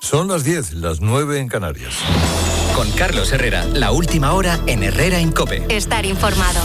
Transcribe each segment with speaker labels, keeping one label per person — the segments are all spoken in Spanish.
Speaker 1: Son las 10, las 9 en Canarias.
Speaker 2: Con Carlos Herrera, la última hora en Herrera en COPE.
Speaker 3: Estar informado.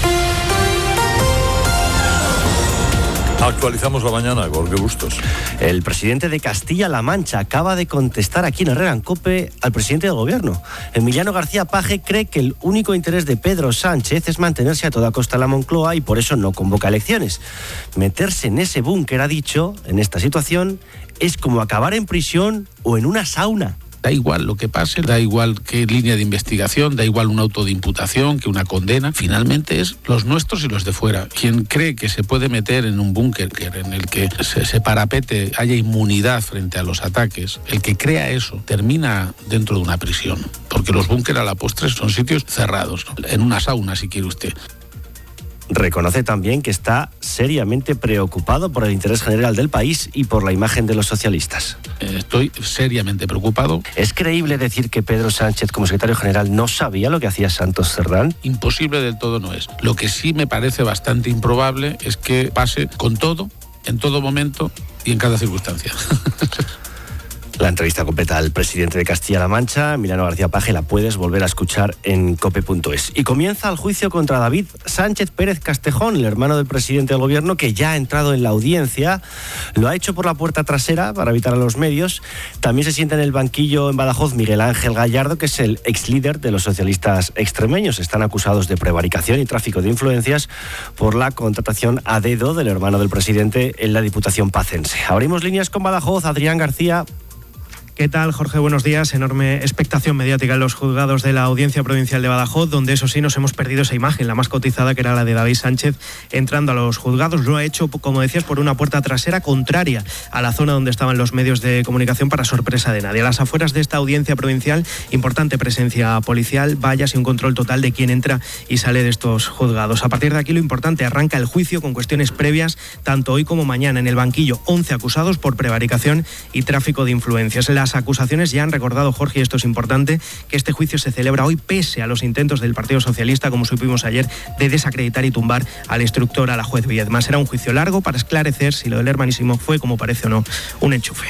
Speaker 1: Actualizamos la mañana, Jorge Bustos.
Speaker 4: El presidente de Castilla-La Mancha acaba de contestar aquí en Herrera en COPE al presidente del gobierno. Emiliano García Paje cree que el único interés de Pedro Sánchez es mantenerse a toda costa en la Moncloa y por eso no convoca elecciones. Meterse en ese búnker, ha dicho, en esta situación, es como acabar en prisión o en una sauna.
Speaker 5: Da igual lo que pase, da igual qué línea de investigación, da igual un auto de imputación que una condena. Finalmente es los nuestros y los de fuera. Quien cree que se puede meter en un búnker en el que se parapete, haya inmunidad frente a los ataques, el que crea eso termina dentro de una prisión. Porque los búnkeres a la postre son sitios cerrados, ¿no? En una sauna, si quiere usted.
Speaker 4: Reconoce también que está seriamente preocupado por el interés general del país y por la imagen de los socialistas.
Speaker 5: Estoy seriamente preocupado.
Speaker 4: ¿Es creíble decir que Pedro Sánchez, como secretario general, no sabía lo que hacía Santos Cerdán?
Speaker 5: Imposible del todo no es. Lo que sí me parece bastante improbable es que pase con todo, en todo momento y en cada circunstancia.
Speaker 4: La entrevista completa al presidente de Castilla-La Mancha, Emiliano García Paje, la puedes volver a escuchar en cope.es. Y comienza el juicio contra David Sánchez Pérez Castejón, el hermano del presidente del gobierno, que ya ha entrado en la audiencia. Lo ha hecho por la puerta trasera para evitar a los medios. También se sienta en el banquillo en Badajoz Miguel Ángel Gallardo, que es el ex líder de los socialistas extremeños. Están acusados de prevaricación y tráfico de influencias por la contratación a dedo del hermano del presidente en la Diputación pacense. Abrimos líneas con Badajoz. Adrián García.
Speaker 6: ¿Qué tal, Jorge? Buenos días. Enorme expectación mediática en los juzgados de la Audiencia Provincial de Badajoz, donde eso sí nos hemos perdido esa imagen, la más cotizada, que era la de David Sánchez entrando a los juzgados. Lo ha hecho, como decías, por una puerta trasera contraria a la zona donde estaban los medios de comunicación, para sorpresa de nadie. A las afueras de esta Audiencia Provincial, importante presencia policial, vallas y un control total de quién entra y sale de estos juzgados. A partir de aquí, lo importante, arranca el juicio con cuestiones previas, tanto hoy como mañana. En el banquillo, 11 acusados por prevaricación y tráfico de influencias. Las acusaciones ya han recordado, Jorge, y esto es importante, que este juicio se celebra hoy pese a los intentos del Partido Socialista, como supimos ayer, de desacreditar y tumbar al instructor, a la juez Viedma. Será un juicio largo para esclarecer si lo del hermanísimo fue, como parece o no, un enchufe.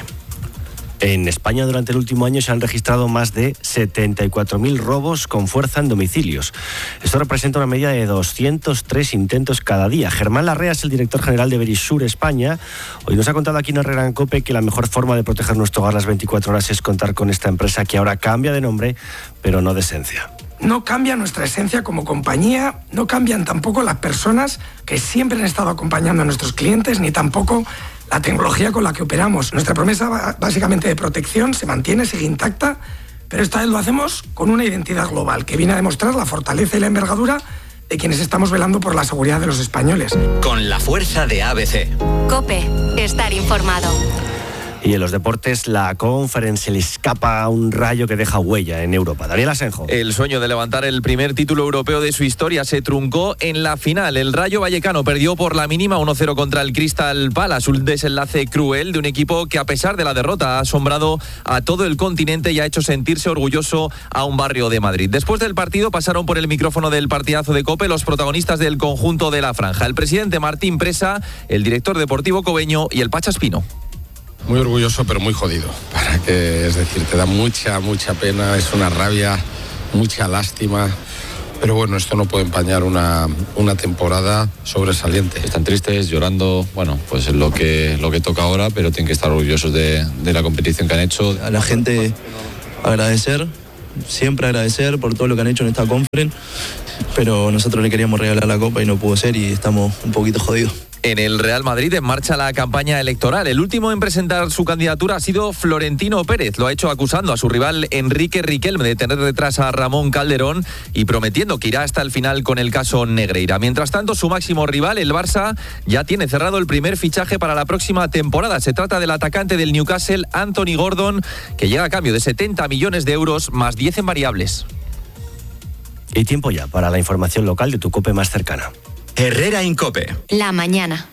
Speaker 4: En España durante el último año se han registrado más de 74.000 robos con fuerza en domicilios. Esto representa una media de 203 intentos cada día. Germán Larrea es el director general de Verisur España. Hoy nos ha contado aquí en Herrera en COPE que la mejor forma de proteger nuestro hogar las 24 horas es contar con esta empresa, que ahora cambia de nombre, pero no de esencia.
Speaker 7: No cambia nuestra esencia como compañía, no cambian tampoco las personas que siempre han estado acompañando a nuestros clientes, ni tampoco la tecnología con la que operamos. Nuestra promesa básicamente de protección se mantiene, sigue intacta, pero esta vez lo hacemos con una identidad global que viene a demostrar la fortaleza y la envergadura de quienes estamos velando por la seguridad de los españoles.
Speaker 2: Con la fuerza de ABC.
Speaker 3: COPE, estar informado.
Speaker 4: Y en los deportes, la Conference le escapa un rayo que deja huella en Europa. Daniel Asenjo.
Speaker 8: El sueño de levantar el primer título europeo de su historia se truncó en la final. El Rayo Vallecano perdió por la mínima 1-0 contra el Crystal Palace. Un desenlace cruel de un equipo que, a pesar de la derrota, ha asombrado a todo el continente y ha hecho sentirse orgulloso a un barrio de Madrid. Después del partido pasaron por el micrófono del partidazo de COPE los protagonistas del conjunto de la franja: el presidente Martín Presa, el director deportivo Cobeño y el Pacha Espino.
Speaker 9: Muy orgulloso, pero muy jodido. Es decir, te da mucha pena, es una rabia, mucha lástima. Pero bueno, esto no puede empañar una temporada sobresaliente.
Speaker 10: Están tristes, llorando, bueno, pues es lo que toca ahora, pero tienen que estar orgullosos de la competición que han hecho.
Speaker 11: A la gente agradecer, siempre agradecer por todo lo que han hecho en esta conference, pero nosotros le queríamos regalar la copa y no pudo ser y estamos un poquito jodidos.
Speaker 8: En el Real Madrid en marcha la campaña electoral. El último en presentar su candidatura ha sido Florentino Pérez. Lo ha hecho acusando a su rival Enrique Riquelme de tener detrás a Ramón Calderón y prometiendo que irá hasta el final con el caso Negreira. Mientras tanto, su máximo rival, el Barça, ya tiene cerrado el primer fichaje para la próxima temporada. Se trata del atacante del Newcastle, Anthony Gordon, que llega a cambio de 70 millones de euros más 10 en variables.
Speaker 4: Y tiempo ya para la información local de tu COPE más cercana.
Speaker 2: Herrera en COPE.
Speaker 3: La mañana.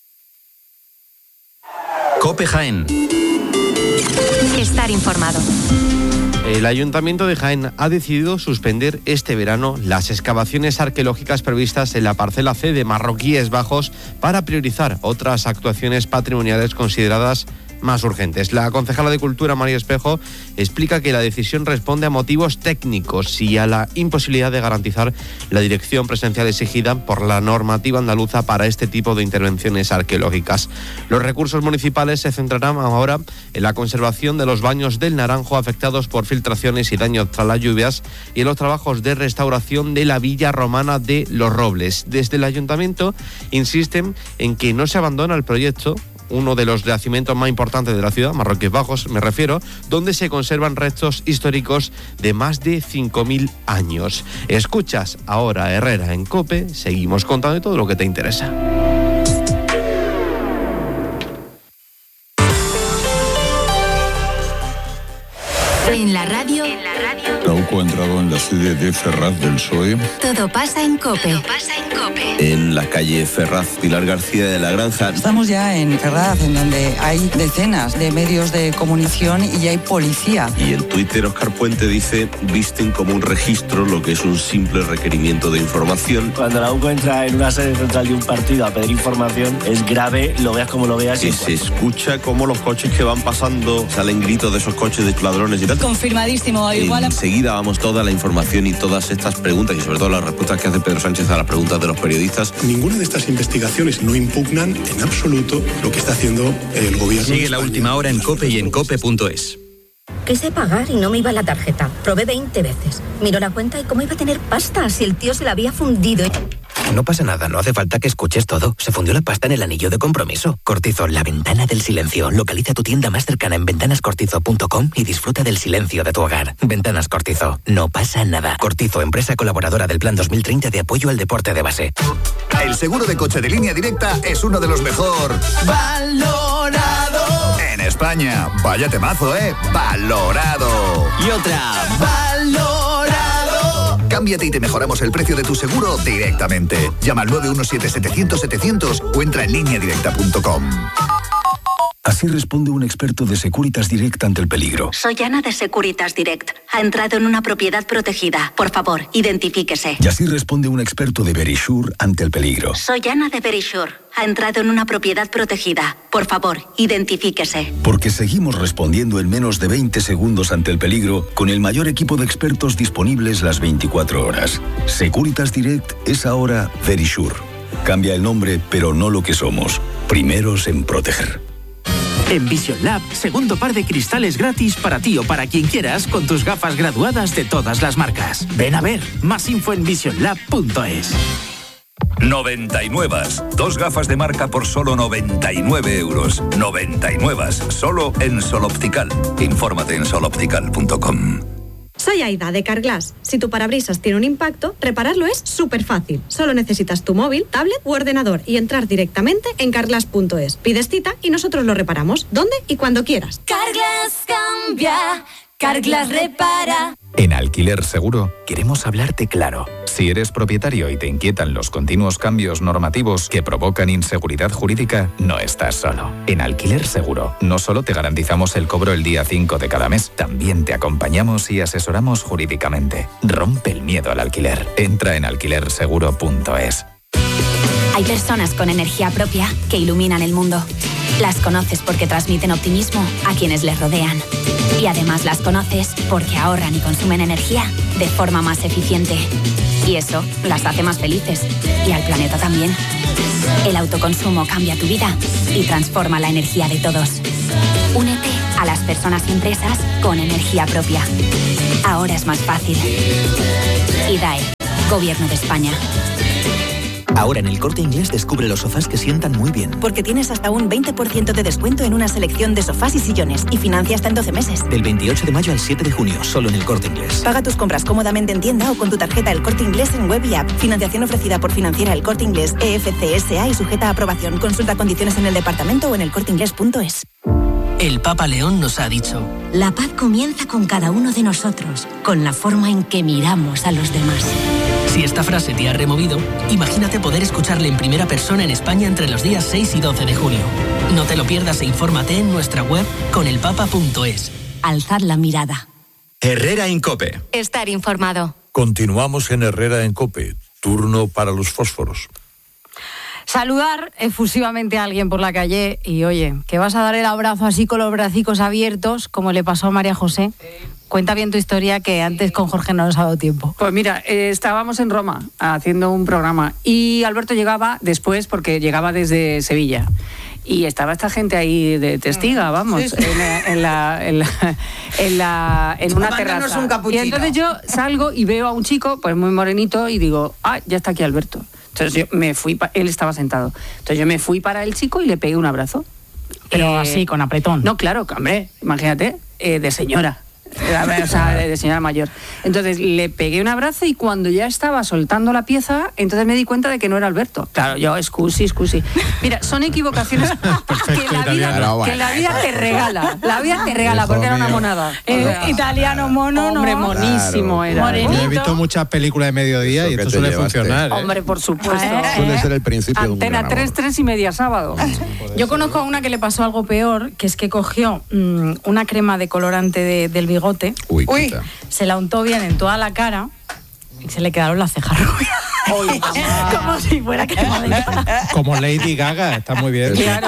Speaker 2: COPE Jaén.
Speaker 3: Estar informado.
Speaker 12: El Ayuntamiento de Jaén ha decidido suspender este verano las excavaciones arqueológicas previstas en la parcela C de Marroquíes Bajos para priorizar otras actuaciones patrimoniales consideradas más urgentes. La concejala de Cultura, María Espejo, explica que la decisión responde a motivos técnicos y a la imposibilidad de garantizar la dirección presencial exigida por la normativa andaluza para este tipo de intervenciones arqueológicas. Los recursos municipales se centrarán ahora en la conservación de los baños del Naranjo afectados por filtraciones y daños tras las lluvias y en los trabajos de restauración de la villa romana de Los Robles. Desde el ayuntamiento insisten en que no se abandona el proyecto, uno de los yacimientos más importantes de la ciudad, Marroquíes Bajos me refiero, donde se conservan restos históricos de más de 5.000 años. Escuchas ahora Herrera en COPE, seguimos contando todo lo que te interesa.
Speaker 3: En la radio.
Speaker 13: Trauco ha entrado en la sede de Ferraz del PSOE.
Speaker 3: Todo pasa en COPE.
Speaker 14: En la calle Ferraz, Pilar García de la Granja.
Speaker 15: Estamos ya en Ferraz, en donde hay decenas de medios de comunicación y hay policía.
Speaker 14: Y en Twitter, Óscar Puente dice: visten como un registro lo que es un simple requerimiento de información.
Speaker 4: Cuando la UCO entra en una sede central de un partido a pedir información, es grave, lo veas como lo veas.
Speaker 14: Que se escucha como los coches que van pasando, salen gritos de esos coches de ladrones y tal.
Speaker 15: Confirmadísimo. Igual
Speaker 14: enseguida vamos toda la información y todas estas preguntas y sobre todo las respuestas que hace Pedro Sánchez a las preguntas de los periodistas.
Speaker 16: Ninguna de estas investigaciones no impugnan en absoluto lo que está haciendo el gobierno.
Speaker 2: Sigue La Última Hora en COPE y en COPE.es.
Speaker 17: Quise pagar y no me iba la tarjeta. Probé 20 veces. Miro la cuenta y cómo iba a tener pasta si el tío se la había fundido.
Speaker 2: No pasa nada, no hace falta que escuches todo. Se fundió la pasta en el anillo de compromiso. Cortizo, la ventana del silencio. Localiza tu tienda más cercana en ventanascortizo.com y disfruta del silencio de tu hogar. Ventanas Cortizo, no pasa nada. Cortizo, empresa colaboradora del Plan 2030 de apoyo al deporte de base.
Speaker 18: El seguro de coche de Línea Directa es uno de los mejor valorado en España. Vaya temazo, valorado.
Speaker 2: Y otra,
Speaker 18: valorado. Cámbiate y te mejoramos el precio de tu seguro directamente. Llama al 917-700-700 o entra en lineadirecta.com.
Speaker 19: Así responde un experto de Securitas Direct ante el peligro.
Speaker 17: Soy Ana de Securitas Direct. Ha entrado en una propiedad protegida. Por favor, identifíquese.
Speaker 19: Y así responde un experto de Verisure ante el peligro.
Speaker 17: Soy Ana de Verisure. Ha entrado en una propiedad protegida. Por favor, identifíquese.
Speaker 19: Porque seguimos respondiendo en menos de 20 segundos ante el peligro con el mayor equipo de expertos disponibles las 24 horas. Securitas Direct es ahora Verisure. Cambia el nombre, pero no lo que somos. Primeros en proteger.
Speaker 20: En Vision Lab, segundo par de cristales gratis para ti o para quien quieras con tus gafas graduadas de todas las marcas. Ven a ver, más info en visionlab.es.
Speaker 21: 99. 2 gafas de marca por solo 99 euros. 99. Solo en Sol Optical. Infórmate en soloptical.com.
Speaker 22: Soy Aida, de Carglass. Si tu parabrisas tiene un impacto, repararlo es súper fácil. Solo necesitas tu móvil, tablet u ordenador y entrar directamente en carglass.es. Pides cita y nosotros lo reparamos, donde y cuando quieras.
Speaker 23: Carglass cambia, Carglass repara.
Speaker 24: En Alquiler Seguro queremos hablarte claro. Si eres propietario y te inquietan los continuos cambios normativos que provocan inseguridad jurídica, no estás solo. En Alquiler Seguro no solo te garantizamos el cobro el día 5 de cada mes, también te acompañamos y asesoramos jurídicamente. Rompe el miedo al alquiler. Entra en alquilerseguro.es.
Speaker 3: Hay personas con energía propia que iluminan el mundo. Las conoces porque transmiten optimismo a quienes les rodean. Y además las conoces porque ahorran y consumen energía de forma más eficiente. Y eso las hace más felices. Y al planeta también. El autoconsumo cambia tu vida y transforma la energía de todos. Únete a las personas y empresas con energía propia. Ahora es más fácil. IDAE, Gobierno de España.
Speaker 2: Ahora en El Corte Inglés descubre los sofás que sientan muy bien.
Speaker 17: Porque tienes hasta un 20% de descuento en una selección de sofás y sillones y financia hasta en 12 meses.
Speaker 2: Del 28 de mayo al 7 de junio, solo en El Corte Inglés.
Speaker 17: Paga tus compras cómodamente en tienda o con tu tarjeta El Corte Inglés en web y app. Financiación ofrecida por Financiera El Corte Inglés, EFCSA y sujeta a aprobación. Consulta condiciones en el departamento o en elcorteinglés.es.
Speaker 20: El Papa León nos ha dicho:
Speaker 17: la paz comienza con cada uno de nosotros, con la forma en que miramos a los demás.
Speaker 20: Si esta frase te ha removido, imagínate poder escucharle en primera persona en España entre los días 6 y 12 de junio. No te lo pierdas e infórmate en nuestra web conelpapa.es.
Speaker 17: Alzad la mirada.
Speaker 2: Herrera en COPE.
Speaker 3: Estar informado.
Speaker 1: Continuamos en Herrera en COPE. Turno para los fósforos.
Speaker 5: saludar efusivamente a alguien por la calle y, oye, que vas a dar el abrazo así con los bracicos abiertos, como le pasó a María José. Cuenta bien tu historia, que antes con Jorge no nos ha dado tiempo.
Speaker 6: Pues mira, estábamos en Roma haciendo un programa y Alberto llegaba después porque llegaba desde Sevilla. Y estaba esta gente ahí de testiga, vamos, sí. en una terraza. Y entonces yo salgo y veo a un chico, pues muy morenito, y digo, ya está aquí Alberto. Entonces yo me fui, él estaba sentado. Entonces yo me fui para el chico y le pegué un abrazo.
Speaker 5: Pero así, con apretón.
Speaker 6: No, claro, hombre, imagínate, de señora. O sea, de señora mayor. Entonces le pegué un abrazo y cuando ya estaba soltando la pieza, entonces me di cuenta de que no era Alberto. Claro, yo, scusi. Mira, son equivocaciones que la vida te regala. La vida te regala, porque era una monada.
Speaker 5: Italiano mono,
Speaker 6: hombre, monísimo era.
Speaker 7: Morenito. He visto muchas películas de mediodía y esto suele funcionar.
Speaker 6: Hombre, por supuesto.
Speaker 7: Suele ser el principio de un
Speaker 6: Antena 3 y media sábado.
Speaker 5: Yo conozco a una que le pasó algo peor, que es que cogió una crema de colorante del bigote. Uy, se la untó bien en toda la cara y se le quedaron las cejas rubias. Como si fuera crema de cara.
Speaker 7: Como Lady Gaga, está muy bien.
Speaker 5: Claro,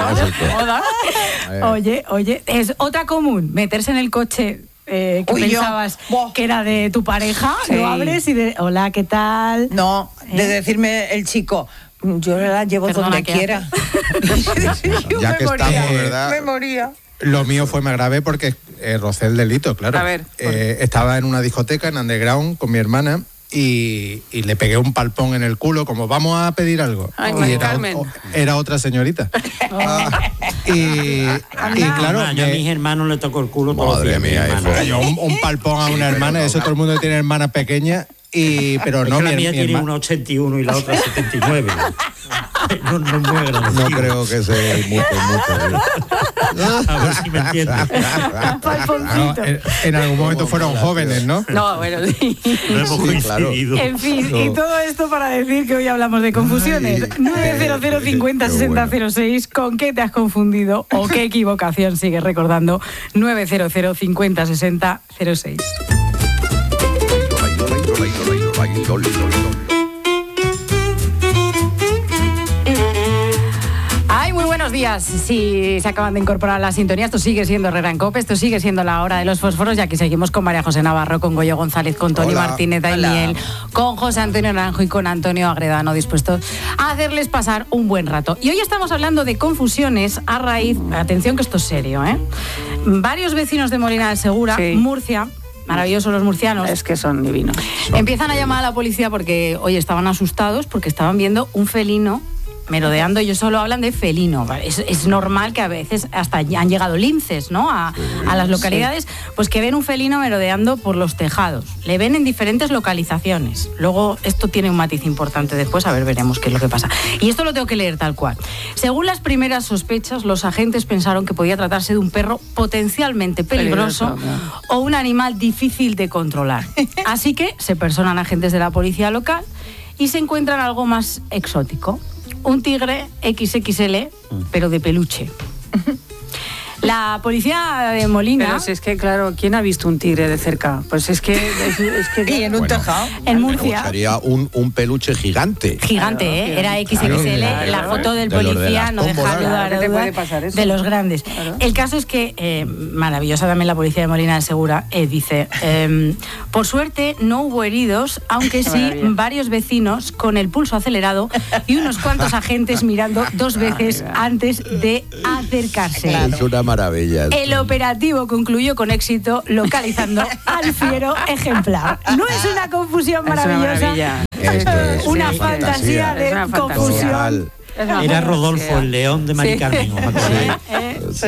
Speaker 5: oye, es otra común, meterse en el coche que pensabas que era de tu pareja, lo abres y de hola, ¿qué tal?
Speaker 9: No, de decirme el chico, yo la llevo donde quiera.
Speaker 7: Ya que estamos, ¿verdad?
Speaker 9: Me moría.
Speaker 7: Lo mío fue más grave porque rocé el delito, claro.
Speaker 6: A ver,
Speaker 7: estaba en una discoteca en Underground con mi hermana y le pegué un palpón en el culo, como vamos a pedir algo.
Speaker 6: Ay,
Speaker 7: y era otra señorita. Y claro,
Speaker 25: yo a mis hermanos le tocó el culo todos los días.
Speaker 7: Madre mía, un palpón a una hermana, eso todo el mundo tiene hermanas pequeñas. Pero no,
Speaker 25: la mía tiene una 81 y la otra 79. No es muy agradable.
Speaker 7: No creo que sea mucho.
Speaker 25: A ver si me entiendes.
Speaker 7: En algún momento fueron jóvenes, ¿no?
Speaker 6: No, bueno, sí.
Speaker 25: No hemos coincidido.
Speaker 5: En fin, y todo esto para decir que hoy hablamos de confusiones. 900 50 60 06. ¿Con qué te has confundido o qué equivocación sigues recordando? 900 50 60 06. Ay, muy buenos días. Si se acaban de incorporar a la sintonía, esto sigue siendo Herrera en COPE, esto sigue siendo la hora de los fósforos, y aquí seguimos con María José Navarro, con Goyo González, con Tony Martínez Daimiel, con José Antonio Naranjo y con Antonio Agredano, dispuestos a hacerles pasar un buen rato. Y hoy estamos hablando de confusiones a raíz, atención que esto es serio, varios vecinos de Molina del Segura, Murcia, maravillosos los murcianos.
Speaker 6: Es que son divinos.
Speaker 5: Empiezan a llamar a la policía porque, oye, estaban asustados porque estaban viendo un felino merodeando. Ellos solo hablan de felino. Es normal que a veces hasta han llegado linces, ¿no? A las localidades, pues que ven un felino merodeando por los tejados. Le ven en diferentes localizaciones. Luego, esto tiene un matiz importante después, a ver, veremos qué es lo que pasa. Y esto lo tengo que leer tal cual. Según las primeras sospechas, los agentes pensaron que podía tratarse de un perro potencialmente peligroso o un animal difícil de controlar. Así que se personan agentes de la policía local y se encuentran algo más exótico. Un tigre XXL, pero de peluche. La policía de Molina...
Speaker 6: Pero si es que, claro, ¿quién ha visto un tigre de cerca? Pues es que
Speaker 9: ¿y en un tejado?
Speaker 5: En Murcia.
Speaker 7: Sería un peluche gigante.
Speaker 5: Gigante, claro, era XXL. Claro. La foto del policía no deja lugar a duda de los grandes. Claro. El caso es que, maravillosa también la policía de Molina de Segura, dice, por suerte no hubo heridos, aunque sí varios vecinos con el pulso acelerado y unos cuantos agentes mirando dos veces antes de acercarse.
Speaker 7: Claro. Es una maravilla.
Speaker 5: El operativo concluyó con éxito localizando al fiero ejemplar. ¿No es una confusión maravillosa? Una fantasía de confusión.
Speaker 25: Era Rodolfo, el león de Mari Carmen.
Speaker 7: Sí.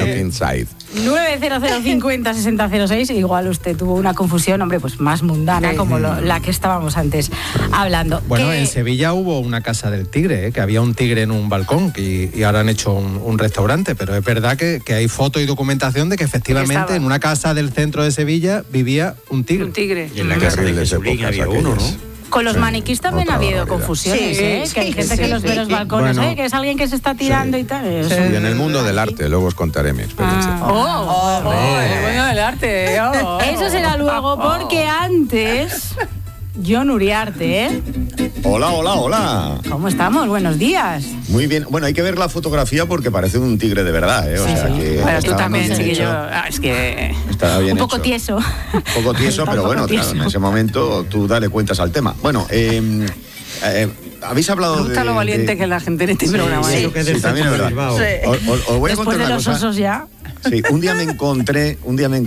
Speaker 5: 90050 6006. Igual usted tuvo una confusión, hombre, pues más mundana, como la que estábamos antes hablando.
Speaker 7: Bueno, en Sevilla hubo una casa del tigre, que había un tigre en un balcón y ahora han hecho un restaurante, pero es verdad que hay foto y documentación de que efectivamente en una casa del centro de Sevilla vivía un tigre.
Speaker 6: Un tigre.
Speaker 25: Y en la casa de Jesulín había uno, ¿no?
Speaker 5: Con los maniquís también ha habido confusiones, que hay gente que los ve en los balcones, que es alguien que se está tirando y tal.
Speaker 7: Y en el mundo del arte, luego os contaré mi experiencia.
Speaker 6: El mundo del arte.
Speaker 5: Eso será luego, porque antes... Jon Uriarte,
Speaker 8: Hola, hola, hola.
Speaker 5: ¿Cómo estamos? Buenos días.
Speaker 8: Muy bien. Bueno, hay que ver la fotografía porque parece un tigre de verdad, ¿eh? O sea, que
Speaker 6: bueno, tú
Speaker 8: estaba
Speaker 6: también,
Speaker 8: muy bien
Speaker 6: chiquillo.
Speaker 8: hecho.
Speaker 6: Es que...
Speaker 8: Estaba bien
Speaker 5: Un poco
Speaker 8: hecho.
Speaker 5: tieso.
Speaker 8: Un poco tieso, pero bueno, claro, en ese momento tú dale cuentas al tema. Bueno, habéis hablado
Speaker 6: Me gusta lo valiente que la gente en este programa.
Speaker 8: Sí, también es verdad. Os voy a
Speaker 5: Después
Speaker 8: contar
Speaker 5: de
Speaker 8: una
Speaker 5: los
Speaker 8: cosa.
Speaker 5: osos ya.
Speaker 8: Sí, un día me encontré,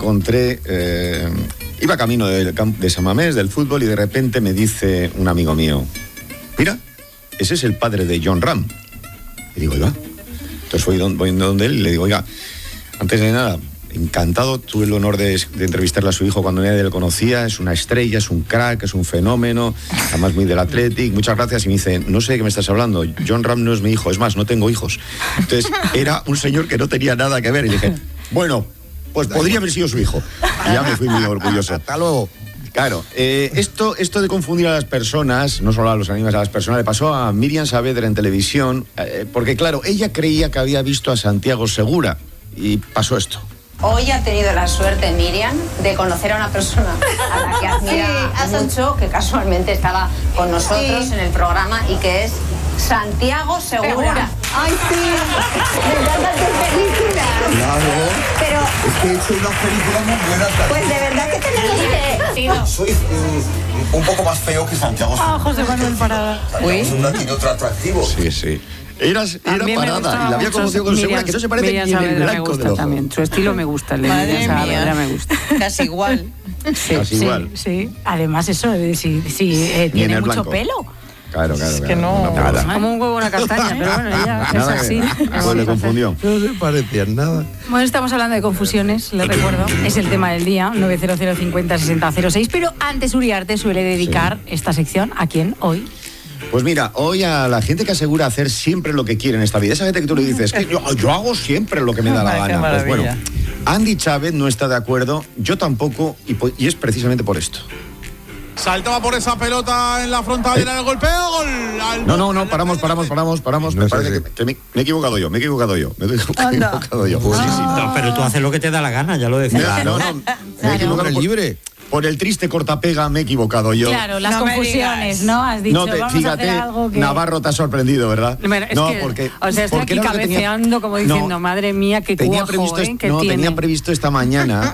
Speaker 8: iba camino de San Mamés, del fútbol, y de repente me dice un amigo mío, mira, ese es el padre de John Ram. Y digo, oiga. Entonces voy donde él y le digo, oiga, antes de nada, encantado, tuve el honor de entrevistarle a su hijo cuando nadie le conocía, es una estrella, es un crack, es un fenómeno, además muy del Athletic, muchas gracias. Y me dice, no sé de qué me estás hablando, John Ram no es mi hijo, es más, no tengo hijos. Entonces era un señor que no tenía nada que ver y dije, bueno, pues podría haber sido su hijo. Y ya me fui muy orgulloso. Hasta luego. Claro, esto de confundir a las personas, no solo a los animales, a las personas, le pasó a Miriam Saavedra en televisión, porque claro, ella creía que había visto a Santiago Segura y pasó esto.
Speaker 10: Hoy ha tenido la suerte, Miriam, de conocer a una persona a la que admira mucho, que casualmente estaba con nosotros en el programa y que es Santiago Segura.
Speaker 11: ¡Ay, sí! Me encantan tus películas.
Speaker 12: Claro.
Speaker 11: Pero...
Speaker 12: Es que he hecho unas películas muy buenas.
Speaker 11: Pues de verdad que tenemos...
Speaker 12: Soy un poco más feo que Santiago Segura.
Speaker 5: Ah, José Manuel Parada.
Speaker 12: Santiago Segura tiene otro atractivo.
Speaker 8: Sí, sí. Era Parada y la había conocido con Segura, que no se parece ni en el blanco del ojo.
Speaker 6: También. Su estilo me gusta, el de Miriam Saavedra me gusta.
Speaker 9: Casi igual.
Speaker 8: Casi igual.
Speaker 5: Sí. Además eso, si tiene
Speaker 8: el
Speaker 5: mucho
Speaker 8: blanco.
Speaker 5: pelo.
Speaker 8: Claro.
Speaker 9: Es que no.
Speaker 8: Nada.
Speaker 6: Como un huevo una castaña, pero bueno, ya es así.
Speaker 8: Pues le confundió.
Speaker 7: No se parecían nada.
Speaker 5: Bueno, estamos hablando de confusiones, les recuerdo. Es el tema del día, 900 50 60 06. Pero antes Uriarte suele dedicar esta sección a quién hoy.
Speaker 8: Pues mira, hoy a la gente que asegura hacer siempre lo que quiere en esta vida, esa gente que tú le dices, que yo hago siempre lo que me da la gana. Pues bueno, Andy Chávez no está de acuerdo, yo tampoco, y es precisamente por esto.
Speaker 13: Saltaba por esa pelota en la frontal del golpeo, gol.
Speaker 8: No, paramos. Me parece que me he equivocado yo. Me he equivocado yo.
Speaker 13: Pues sí. No, pero tú haces lo que te da la gana, ya lo decía.
Speaker 8: No, me he equivocado libre. Por el triste cortapega me he equivocado yo.
Speaker 5: Claro, las confusiones, ¿no? Has dicho, vamos
Speaker 8: fíjate,
Speaker 5: a hacer algo que...
Speaker 8: Navarro te ha sorprendido, ¿verdad?
Speaker 6: Bueno,
Speaker 8: porque...
Speaker 6: O sea, estoy aquí cabeceando como diciendo, madre mía, qué cuajo,
Speaker 8: tenía previsto esta mañana,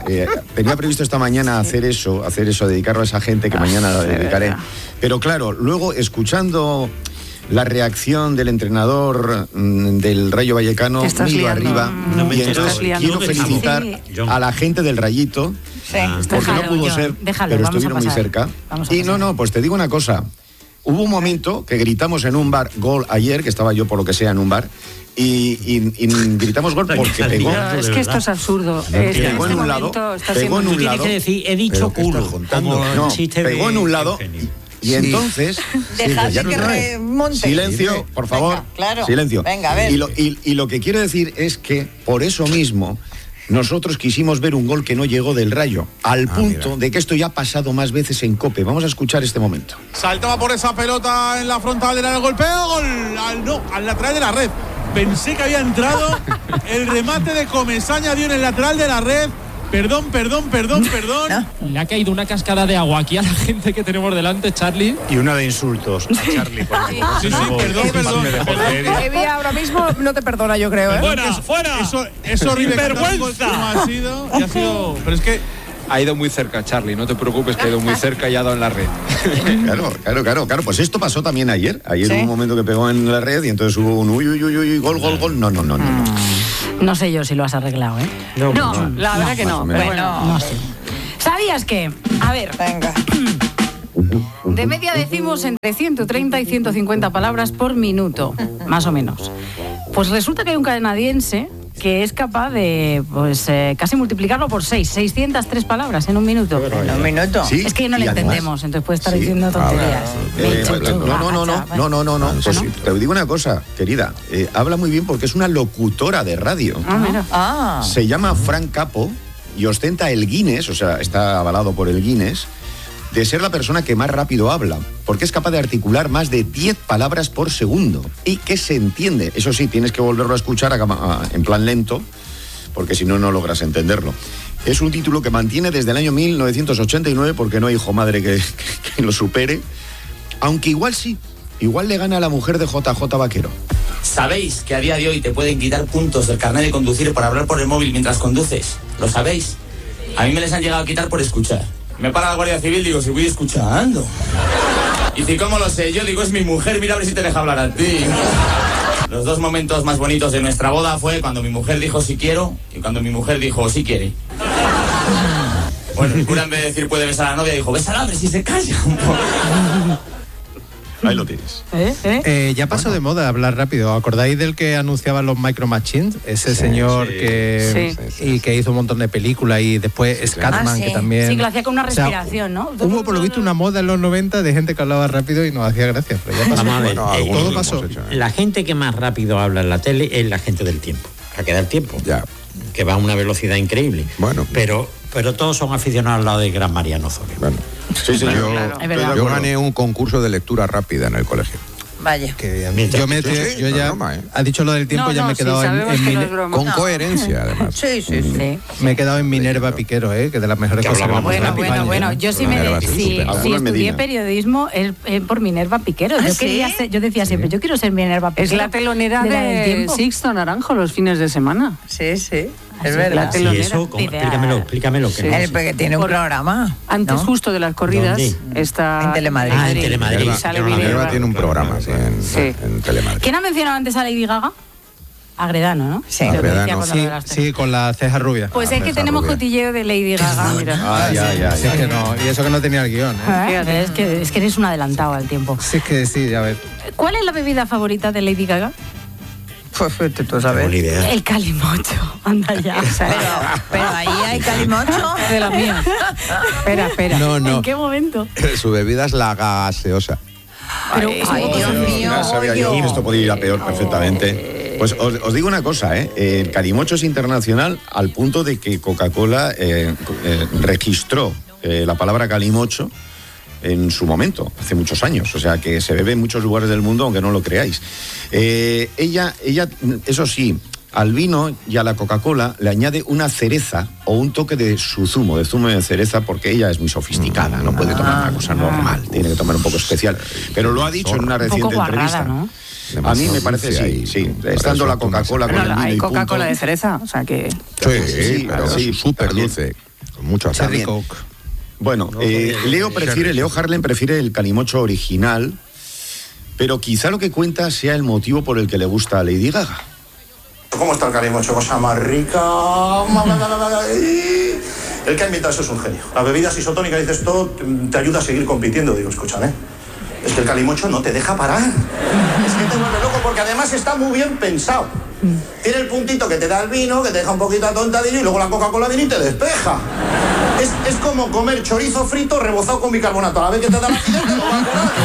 Speaker 8: hacer eso, dedicarlo a esa gente que mañana la dedicaré. Pero claro, luego, escuchando la reacción del entrenador del Rayo Vallecano, miro arriba, y entonces quiero felicitar a la gente del Rayito, porque no pudo ser, pero estuvieron muy cerca. Y pues te digo una cosa, hubo un momento que gritamos en un bar gol ayer, que estaba yo por lo que sea en un bar, y gritamos gol porque pegó.
Speaker 6: Es que esto es absurdo.
Speaker 8: Pegó en un lado, pegó en un lado.
Speaker 13: Tienes que decir, he dicho culo.
Speaker 8: No, pegó en un lado. Y entonces...
Speaker 9: Dejadme que remonte.
Speaker 8: Silencio, por favor.
Speaker 9: Venga, claro.
Speaker 8: Silencio.
Speaker 9: Venga, a ver.
Speaker 8: Y lo que quiero decir es que, por eso mismo, nosotros quisimos ver un gol que no llegó del Rayo, al punto de que esto ya ha pasado más veces en COPE. Vamos a escuchar este momento.
Speaker 13: Saltaba por esa pelota en la frontal del golpeo, gol. Al lateral de la red. Pensé que había entrado. El remate de Comesaña dio en el lateral de la red. Perdón.
Speaker 26: Le ha caído una cascada de agua aquí a la gente que tenemos delante, Charlie.
Speaker 25: Y una de insultos a Charlie.
Speaker 13: Sí, perdón.
Speaker 9: Evi ahora mismo no te perdona, yo creo.
Speaker 13: ¡Fuera! Eso horrible. ¡Vergüenza! Ha sido. Pero es que...
Speaker 27: Ha ido muy cerca, Charlie, no te preocupes, que ha ido muy cerca y ha dado en la red.
Speaker 8: Claro. Pues esto pasó también ayer. Ayer hubo un momento que pegó en la red y entonces hubo un gol. No.
Speaker 5: No sé yo si lo has arreglado, ¿eh?
Speaker 6: No, la verdad que no. Pero bueno,
Speaker 5: no sé. ¿Sabías que? A ver.
Speaker 9: Venga.
Speaker 5: De media decimos entre 130 y 150 palabras por minuto, más o menos. Pues resulta que hay un canadiense que es capaz de, casi multiplicarlo por 603 palabras en un minuto.
Speaker 9: ¿En un minuto?
Speaker 8: ¿Sí?
Speaker 5: Es que no le entendemos, entonces puede estar diciendo tonterías.
Speaker 8: No. Pues te digo una cosa, querida. Habla muy bien porque es una locutora de radio.
Speaker 9: Mira.
Speaker 8: Se llama Fran Capo y ostenta el Guinness, o sea, está avalado por el Guinness, de ser la persona que más rápido habla, porque es capaz de articular más de 10 palabras por segundo y que se entiende. Eso sí, tienes que volverlo a escuchar en plan lento, porque si no, no logras entenderlo. Es un título que mantiene desde el año 1989, porque no hay hijo madre que lo supere, Aunque igual sí, igual le gana a la mujer de JJ Vaquero.
Speaker 4: ¿Sabéis que a día de hoy te pueden quitar puntos del carnet de conducir por hablar por el móvil mientras conduces? ¿Lo sabéis? A mí me les han llegado a quitar por escuchar. Me para la Guardia Civil, digo, si voy escuchando. Y si, ¿cómo lo sé? Yo digo, es mi mujer, mira a ver si te deja hablar a ti. Los dos momentos más bonitos de nuestra boda fue cuando mi mujer dijo sí quiero y cuando mi mujer dijo sí quiere. Bueno, el cura en vez de decir puede besar a la novia dijo, bésala, a ver si se calla un poco.
Speaker 8: Ahí lo tienes.
Speaker 7: Ya pasó de moda hablar rápido. ¿Acordáis del que anunciaba los Micro Machines? Ese señor que hizo un montón de películas y después Scatman, que también...
Speaker 5: Sí, que lo hacía con una respiración, ¿no?
Speaker 7: Hubo por lo visto una moda en los 90 de gente que hablaba rápido y nos hacía gracia. Pero ya pasó.
Speaker 25: Vamos a ver,
Speaker 7: Todo pasó.
Speaker 25: La gente que más rápido habla en la tele es la gente del tiempo. A quedar tiempo.
Speaker 14: Ya.
Speaker 25: Que va a una velocidad increíble.
Speaker 14: Bueno.
Speaker 25: Pero todos son aficionados al lado de Gran Mariano Osorio.
Speaker 14: Bueno.
Speaker 8: Sí, señor.
Speaker 14: Yo gané un concurso de lectura rápida en el colegio.
Speaker 9: Vaya.
Speaker 7: Yo ya ha dicho lo del tiempo, ya me he quedado
Speaker 14: con coherencia, además.
Speaker 9: Sí.
Speaker 7: Me he quedado en Minerva Piquero, que de las mejores cosas que
Speaker 5: Bueno, yo sí estudié periodismo es por Minerva Piquero. Yo decía siempre, yo quiero ser Minerva Piquero.
Speaker 6: Es la telonera de Sixto Naranjo los fines de semana.
Speaker 9: Sí. Es verdad.
Speaker 25: Sí, eso, explícamelo.
Speaker 9: Porque tiene un programa.
Speaker 6: Antes justo de las corridas está
Speaker 9: en Telemadrid.
Speaker 25: En Telemadrid.
Speaker 14: Minerva tiene un programa en Telemadrid.
Speaker 5: ¿Quién ha mencionado antes a Lady Gaga? Agredano, ¿no?
Speaker 9: Sí,
Speaker 7: sí, con la ceja rubia.
Speaker 5: Pues es que tenemos cotilleo de Lady Gaga, mira.
Speaker 7: Sí, es que no, y eso que no tenía el guión.
Speaker 5: Es que eres un adelantado al tiempo.
Speaker 7: Sí, es que sí, a ver.
Speaker 5: ¿Cuál es la bebida favorita de Lady Gaga?
Speaker 9: Pues tú sabes.
Speaker 5: El calimocho. Anda ya.
Speaker 9: Pero ahí hay calimocho.
Speaker 5: De la mía. Espera.
Speaker 14: No.
Speaker 5: ¿En qué momento?
Speaker 14: Su bebida es la gaseosa.
Speaker 9: Ay, Dios mío.
Speaker 8: Ya sabía yo que esto podía ir a peor perfectamente. Pues os digo una cosa, el calimocho es internacional al punto de que Coca-Cola registró la palabra calimocho en su momento, hace muchos años, o sea que se bebe en muchos lugares del mundo, aunque no lo creáis. Ella, eso sí, al vino y a la Coca-Cola le añade una cereza o un toque de su zumo de cereza, porque ella es muy sofisticada, no puede tomar una cosa normal, tiene que tomar un poco especial. Pero lo ha dicho en una reciente entrevista.
Speaker 5: ¿No?
Speaker 8: A mí me parece sí. Estando la Coca-Cola con el vino
Speaker 6: hay
Speaker 8: y
Speaker 6: Coca-Cola
Speaker 8: punto.
Speaker 6: de cereza, o sea que...
Speaker 14: Sí, pero súper dulce, con mucho azúcar.
Speaker 8: Bueno, Leo Harlem prefiere el calimocho original, pero quizá lo que cuenta sea el motivo por el que le gusta a Lady Gaga.
Speaker 12: ¿Cómo está el calimocho? Cosa más rica. El que ha inventado eso es un genio. Las bebidas isotónicas, dices, esto te ayuda a seguir compitiendo. Digo, escúchame, es que el calimocho no te deja parar. Es que te vuelve loco porque además está muy bien pensado. Tiene el puntito que te da el vino, que te deja un poquito atontadillo, y luego la Coca-Cola viene y te despeja. Es como comer chorizo frito rebozado con bicarbonato. A la vez que te da la acidez, te lo va a curar.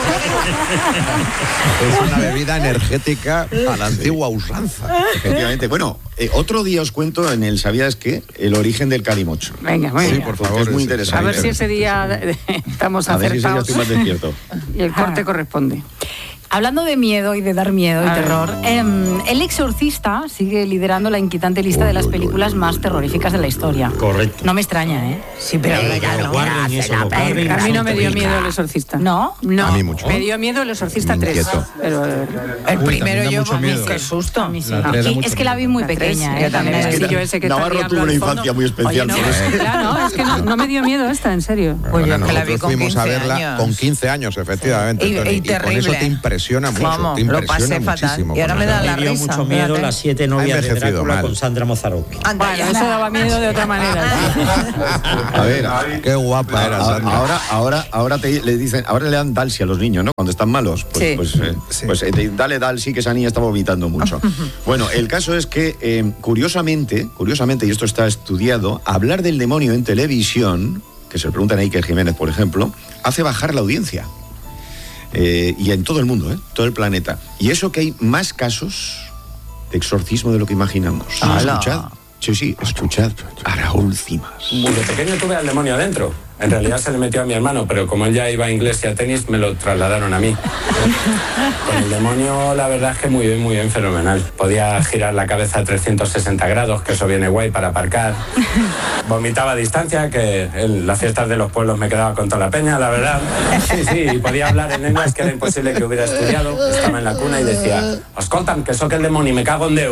Speaker 14: Es una bebida energética a la antigua usanza.
Speaker 8: Efectivamente. Bueno, otro día os cuento en el ¿Sabías qué? El origen del calimocho.
Speaker 6: Venga.
Speaker 8: Sí, por favor. Es muy interesante.
Speaker 6: A ver si ese día estamos acertados.
Speaker 8: A ver si ese día estoy más despierto.
Speaker 6: Y el corte corresponde.
Speaker 5: Hablando de miedo y de dar miedo y terror, El Exorcista sigue liderando la inquietante lista de las películas más terroríficas de la historia.
Speaker 25: Correcto.
Speaker 5: No me extraña, ¿eh?
Speaker 9: Sí, pero ya no.
Speaker 6: A mí no me dio miedo El Exorcista.
Speaker 5: ¿No?
Speaker 14: A mí mucho.
Speaker 6: Me dio miedo El Exorcista 3. Pero
Speaker 9: el primero yo,
Speaker 7: qué
Speaker 9: susto.
Speaker 5: A mí sí. Es que la vi muy pequeña,
Speaker 6: yo también.
Speaker 8: Navarro tuvo una infancia muy especial.
Speaker 6: Es que no me dio miedo esta, en serio.
Speaker 9: Pues yo que la vi
Speaker 14: Nosotros
Speaker 9: con
Speaker 14: fuimos
Speaker 9: 15
Speaker 14: a verla
Speaker 9: años.
Speaker 14: con 15 años, efectivamente.
Speaker 9: Y
Speaker 14: con
Speaker 9: terrible.
Speaker 14: eso te impresiona mucho.
Speaker 9: Vamos, lo pasé fatal. Y ahora me da la
Speaker 25: Me dio
Speaker 9: risa.
Speaker 25: mucho miedo Las 7 novias de Drácula con Sandra Mozzarocchi.
Speaker 6: Bueno, eso daba miedo de otra manera.
Speaker 8: A ver,
Speaker 14: qué guapa era Sandra.
Speaker 8: Ahora le dicen, ahora le dan Dalsi a los niños, ¿no? Cuando están malos. Dale Dalsi, que esa niña está vomitando mucho. Bueno, el caso es que, curiosamente, y esto está estudiado, hablar del demonio en televisión, que se lo preguntan a Iker Jiménez, por ejemplo, hace bajar la audiencia. Y en todo el mundo, todo el planeta. Y eso que hay más casos de exorcismo de lo que imaginamos. Escuchad. Sí, escuchad a Raúl Cimas.
Speaker 15: De pequeño tuve al demonio adentro. En realidad se le metió a mi hermano, pero como él ya iba a inglés y a tenis, me lo trasladaron a mí. Con el demonio, la verdad es que muy bien, fenomenal. Podía girar la cabeza a 360 grados, que eso viene guay para aparcar. Vomitaba a distancia, que en las fiestas de los pueblos me quedaba con toda la peña, la verdad. Sí, y podía hablar en lenguas que era imposible que hubiera estudiado. Estaba en la cuna y decía, escolta'm, que soc el demonio y me cago en Déu.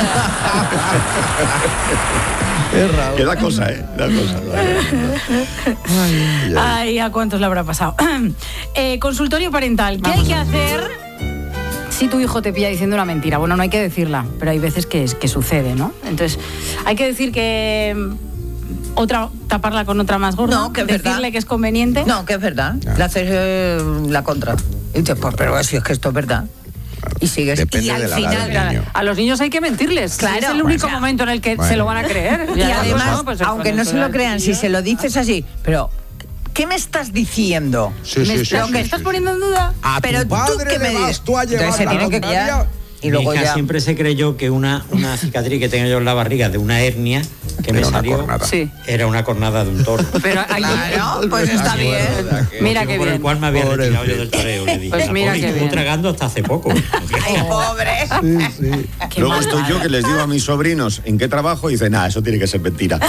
Speaker 8: Que da cosa, da cosa.
Speaker 5: Ay, ¿a cuántos le habrá pasado? Consultorio parental. ¿Qué hay que hacer si tu hijo te pilla diciendo una mentira? Bueno, no hay que decirla, pero hay veces que sucede, ¿no? Entonces, hay que decir que taparla con otra más gorda.
Speaker 9: No, que es
Speaker 5: decirle
Speaker 9: verdad.
Speaker 5: Que es conveniente.
Speaker 9: No, que es verdad. Le haces la contra. Y dices, pues, pero si es que esto es verdad. Y sigues.
Speaker 14: Depende
Speaker 9: y al
Speaker 14: de la edad
Speaker 9: final,
Speaker 14: del niño.
Speaker 6: A los niños hay que mentirles.
Speaker 9: Claro,
Speaker 6: es el único
Speaker 9: o sea,
Speaker 6: momento en el que se lo van a creer.
Speaker 9: Y además,
Speaker 6: pues,
Speaker 9: aunque no se lo crean, si se lo dices así, pero ¿qué me estás diciendo?
Speaker 5: ¿Lo que estás poniendo en duda?
Speaker 14: A
Speaker 9: pero
Speaker 14: tu padre
Speaker 9: tú qué me
Speaker 14: le vas
Speaker 9: dices.
Speaker 14: tú a llevar
Speaker 9: Entonces se
Speaker 14: la
Speaker 9: tiene que
Speaker 14: contraria.
Speaker 9: callar. Y luego
Speaker 25: Mi hija
Speaker 9: ya.
Speaker 25: siempre se creyó que una cicatriz que tenía yo en la barriga de una hernia que me salió era una cornada de un toro.
Speaker 6: Pero
Speaker 9: claro, pues está bien.
Speaker 6: Mira qué
Speaker 25: por
Speaker 6: bien.
Speaker 25: el cual me había retirado yo del toreo, le dije.
Speaker 6: Pues mira qué
Speaker 25: estuvo
Speaker 6: bien.
Speaker 25: tragando hasta hace poco.
Speaker 9: Ay, pobre.
Speaker 8: Luego estoy yo que les digo a mis sobrinos en qué trabajo y dicen, eso tiene que ser mentira.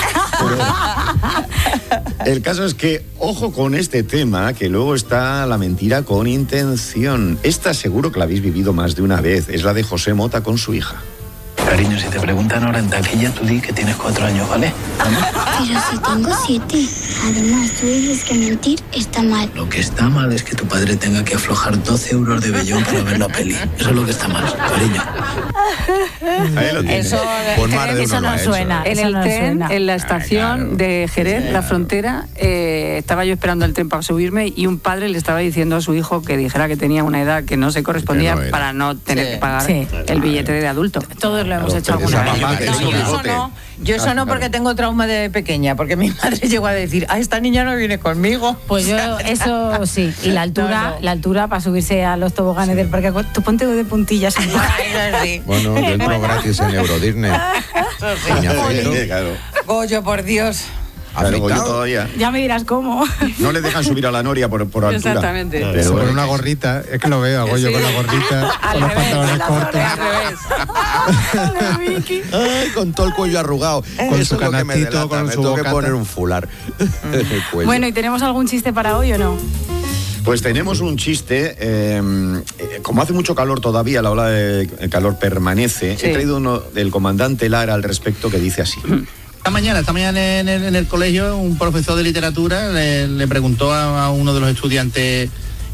Speaker 8: Pero el caso es que, ojo con este tema, que luego está la mentira con intención. Esta seguro que la habéis vivido más de una vez. Es la de José Mota con su hija.
Speaker 2: Cariño, si te preguntan ahora en taquilla, tú di que tienes 4 años, ¿vale?
Speaker 11: Pero si tengo 7. Además, tú dices que mentir está mal.
Speaker 2: Lo que está mal es que tu padre tenga que aflojar 12 euros de vellón para ver la peli. Eso es lo que está mal, cariño.
Speaker 8: Ahí lo tienes.
Speaker 9: Eso,
Speaker 14: Pues más de
Speaker 5: Eso
Speaker 14: uno lo
Speaker 5: no
Speaker 14: ha hecho.
Speaker 5: suena.
Speaker 6: En
Speaker 5: eso
Speaker 6: el
Speaker 5: no
Speaker 6: tren,
Speaker 5: suena.
Speaker 6: en la estación de Jerez, la frontera, estaba yo esperando el tren para subirme y un padre le estaba diciendo a su hijo que dijera que tenía una edad que no se correspondía
Speaker 14: Que no era.
Speaker 6: para no tener
Speaker 9: Sí.
Speaker 6: que pagar
Speaker 5: Sí.
Speaker 6: el billete de adulto.
Speaker 5: Todos lo hemos hecho
Speaker 8: pero
Speaker 5: alguna
Speaker 8: esa
Speaker 5: vez.
Speaker 8: mamá que
Speaker 9: No,
Speaker 8: hizo
Speaker 9: yo eso
Speaker 8: bigote.
Speaker 9: no. Yo eso no porque tengo trauma de pequeña, porque mi madre llegó a decir, esta niña no viene conmigo.
Speaker 5: Pues yo, eso sí. Y la altura,
Speaker 9: No.
Speaker 5: la altura para subirse a los toboganes del parque. Tú ponte de puntillas.
Speaker 9: Sí.
Speaker 14: Bueno, yo entro gratis en Euro Disney. Peñafiel.
Speaker 8: Claro.
Speaker 9: Goyo, por Dios.
Speaker 8: Claro, yo
Speaker 14: ¿Afeitado?
Speaker 8: todavía.
Speaker 5: Ya me dirás cómo.
Speaker 8: No le dejan subir a la noria por altura.
Speaker 6: Exactamente.
Speaker 8: Pero
Speaker 7: Con
Speaker 8: bueno,
Speaker 7: una gorrita, es que lo veo, hago yo
Speaker 6: Sí.
Speaker 7: con la gorrita,
Speaker 6: Al
Speaker 7: con los
Speaker 6: revés,
Speaker 7: pantalones
Speaker 6: la
Speaker 7: cortos.
Speaker 6: torre al revés.
Speaker 14: Ay, con todo el cuello arrugado.
Speaker 7: Con
Speaker 14: Eso
Speaker 7: su
Speaker 14: es lo que me
Speaker 7: canastito,
Speaker 14: delata,
Speaker 7: con
Speaker 14: me
Speaker 7: su
Speaker 14: tengo que
Speaker 7: bocata.
Speaker 14: poner un fular en el cuello.
Speaker 5: Bueno, ¿y tenemos algún chiste para hoy o no?
Speaker 8: pues tenemos un chiste. Como hace mucho calor todavía, la ola de calor permanece.
Speaker 6: Sí.
Speaker 8: He traído uno del comandante Lara al respecto que dice así.
Speaker 16: Esta mañana en el colegio, un profesor de literatura le preguntó a uno de los estudiantes,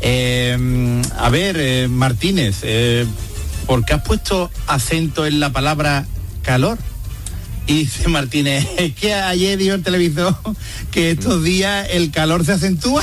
Speaker 16: Martínez, ¿por qué has puesto acento en la palabra calor? Y dice Martínez, es que ayer dijo el televisor que estos días el calor se acentúa.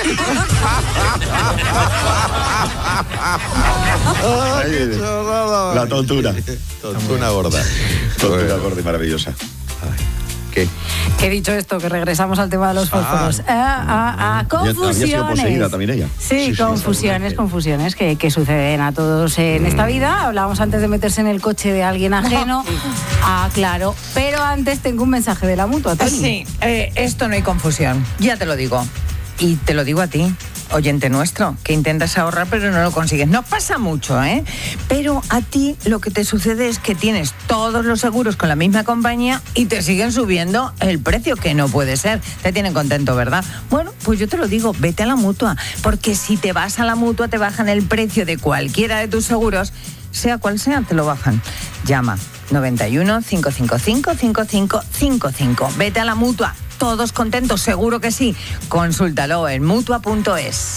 Speaker 8: Ay, la tontura.
Speaker 14: Tontuna gorda.
Speaker 8: Tontura gorda y maravillosa.
Speaker 14: ¿Qué?
Speaker 5: Que he dicho esto, que regresamos al tema de los fósforos. Confusiones.
Speaker 8: Había sido poseída también ella.
Speaker 5: Sí, confusiones que suceden a todos en esta vida. Hablábamos antes de meterse en el coche de alguien ajeno. Claro. Pero antes tengo un mensaje de la Mutua, Toni.
Speaker 9: Sí, esto no hay confusión, ya te lo digo. Y te lo digo a ti, oyente nuestro, que intentas ahorrar pero no lo consigues. No pasa mucho, ¿eh? Pero a ti lo que te sucede es que tienes todos los seguros con la misma compañía y te siguen subiendo el precio, que no puede ser. Te tienen contento, ¿verdad? Bueno, pues yo te lo digo, vete a la Mutua, porque si te vas a la Mutua te bajan el precio de cualquiera de tus seguros, sea cual sea, te lo bajan. Llama 91 555 5555. Vete a la Mutua. Todos contentos, seguro que sí. Consúltalo en Mutua.es.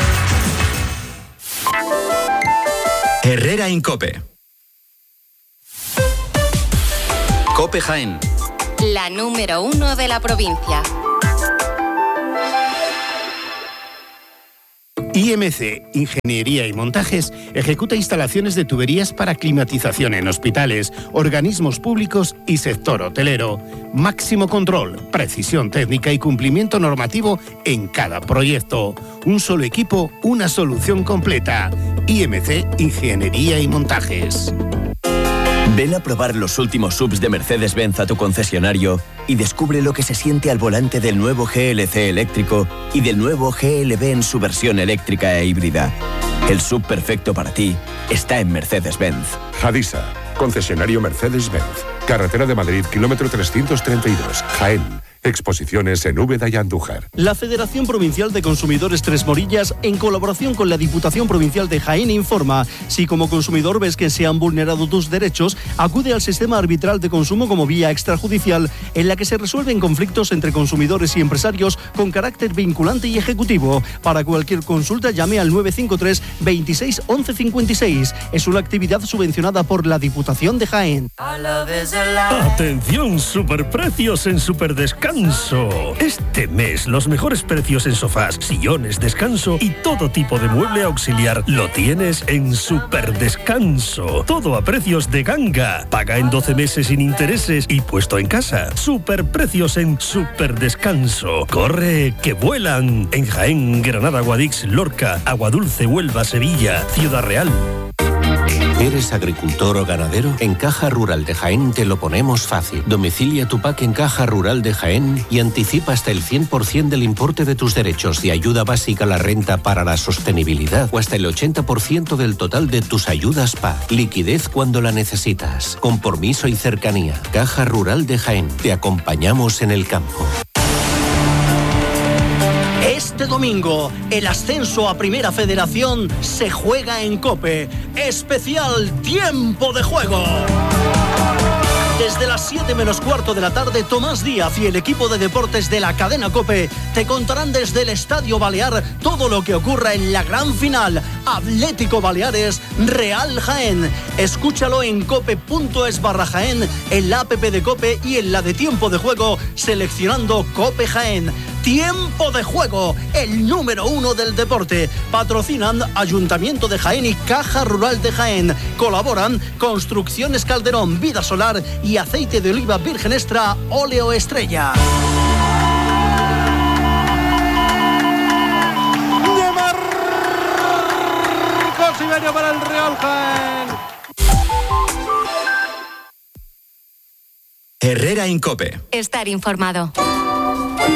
Speaker 18: Herrera Incope. Cope Jaén.
Speaker 19: La número 1 de la provincia.
Speaker 21: IMC, Ingeniería y Montajes, ejecuta instalaciones de tuberías para climatización en hospitales, organismos públicos y sector hotelero. Máximo control, precisión técnica y cumplimiento normativo en cada proyecto. Un solo equipo, una solución completa. IMC, Ingeniería y Montajes.
Speaker 1: Ven a probar los últimos SUVs de Mercedes-Benz a tu concesionario y descubre lo que se siente al volante del nuevo GLC eléctrico y del nuevo GLB en su versión eléctrica e híbrida. El SUV perfecto para ti está en Mercedes-Benz.
Speaker 3: Hadisa, concesionario Mercedes-Benz. Carretera de Madrid, kilómetro 332, Jaén. Exposiciones en Úbeda y Andújar.
Speaker 17: La Federación Provincial de Consumidores Tres Morillas, en colaboración con la Diputación Provincial de Jaén, informa: si como consumidor ves que se han vulnerado tus derechos, acude al sistema arbitral de consumo como vía extrajudicial, en la que se resuelven conflictos entre consumidores y empresarios con carácter vinculante y ejecutivo. Para cualquier consulta, llame al 953 26 11 56. Es una actividad subvencionada por la Diputación de Jaén.
Speaker 20: Atención, superprecios en Superdescanso. Este mes los mejores precios en sofás, sillones, descanso y todo tipo de mueble auxiliar lo tienes en Superdescanso. Todo a precios de ganga. Paga en 12 meses sin intereses y puesto en casa. Superprecios en Superdescanso. Corre, que vuelan. En Jaén, Granada, Guadix, Lorca, Aguadulce, Huelva, Sevilla, Ciudad Real.
Speaker 22: ¿Eres agricultor o ganadero? En Caja Rural de Jaén te lo ponemos fácil. Domicilia tu PAC en Caja Rural de Jaén y anticipa hasta el 100% del importe de tus derechos de ayuda básica a la renta para la sostenibilidad o hasta el 80% del total de tus ayudas PAC. Liquidez cuando la necesitas. Compromiso y cercanía. Caja Rural de Jaén. Te acompañamos en el campo.
Speaker 17: Este domingo, el ascenso a Primera Federación se juega en COPE. Especial Tiempo de Juego. Desde las 7 menos cuarto de la tarde, Tomás Díaz y el equipo de deportes de la cadena COPE te contarán desde el Estadio Balear todo lo que ocurra en la gran final. Atlético Baleares, Real Jaén. Escúchalo en cope.es/Jaén, en la app de COPE y en la de Tiempo de Juego, seleccionando COPE Jaén. Tiempo de Juego, el número 1 del deporte. Patrocinan Ayuntamiento de Jaén y Caja Rural de Jaén. Colaboran Construcciones Calderón, Vida Solar y Aceite de Oliva Virgen Extra Óleo Estrella.
Speaker 13: Marcos Iberio para el Real Jaén.
Speaker 18: Herrera Incope.
Speaker 19: Estar informado.